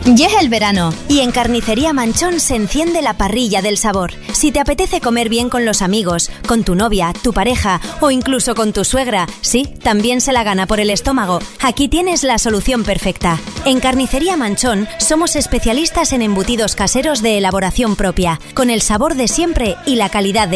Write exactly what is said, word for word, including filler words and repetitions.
Llega el verano y en Carnicería Manchón se enciende la parrilla del sabor. Si te apetece comer bien con los amigos, con tu novia, tu pareja o incluso con tu suegra, sí, también se la gana por el estómago, aquí tienes la solución perfecta. En Carnicería Manchón somos especialistas en embutidos caseros de elaboración propia, con el sabor de siempre y la calidad de